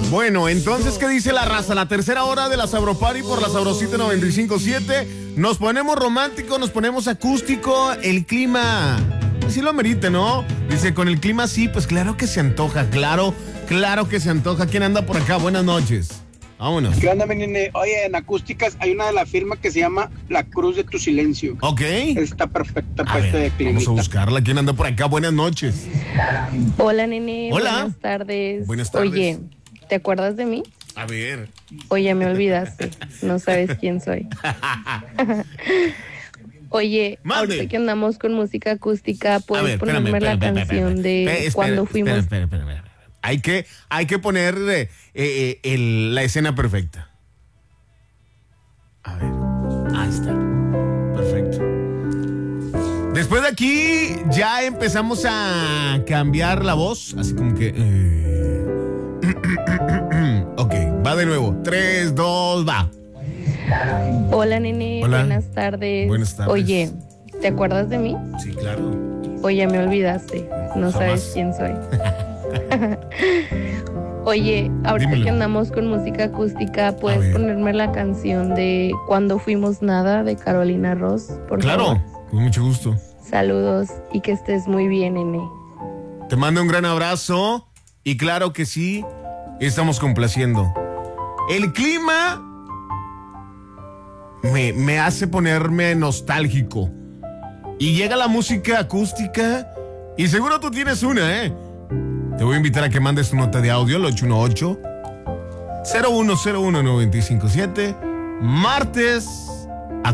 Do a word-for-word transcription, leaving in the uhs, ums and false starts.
Bueno, entonces, ¿qué dice la raza? La tercera hora de la Sabro Party por la Sabrosita noventa y cinco punto siete. Nos ponemos romántico, nos ponemos acústico. El clima, sí lo amerita, ¿no? Dice, con el clima sí, pues claro que se antoja. Claro, claro que se antoja. ¿Quién anda por acá? Buenas noches. Vámonos. ¿Qué onda, mi nene? Oye, en acústicas hay una de la firma que se llama La Cruz de tu Silencio. Ok. Está perfecta A para este ver, climita. vamos a buscarla. ¿Quién anda por acá? Buenas noches. Hola, nene. Hola. Buenas tardes. Buenas tardes. Oye, ¿te acuerdas de mí? A ver. Oye, me olvidaste. No sabes quién soy. Oye, Mande. ahorita que andamos con música acústica, ¿puedes A ver, espérame, ponerme la espérame, canción espérame, de espérame. Espera, cuando espera, fuimos? espera, espera, espera, espera. Hay que, hay que poner eh, eh, el- la escena perfecta. A ver. Ahí está. Perfecto. Después de aquí ya empezamos a cambiar la voz, así como que... eh, ok, va de nuevo. Tres, dos, va. Hola, nene. Hola. Buenas tardes. Buenas tardes. Oye, ¿te acuerdas de mí? Sí, claro. Oye, me olvidaste. No Jamás. sabes quién soy. Oye, ahorita Dímelo. que andamos con música acústica, A ¿puedes ver. ponerme la canción de Cuando fuimos nada de Carolina Ross? Por Claro, favor. con mucho gusto. Saludos y que estés muy bien, nene. Te mando un gran abrazo y claro que sí, estamos complaciendo. El clima me, me hace ponerme nostálgico. Y llega la música acústica y seguro tú tienes una, ¿eh? Te voy a invitar a que mandes tu nota de audio al ocho uno ocho, cero uno cero uno, nueve cinco siete. Martes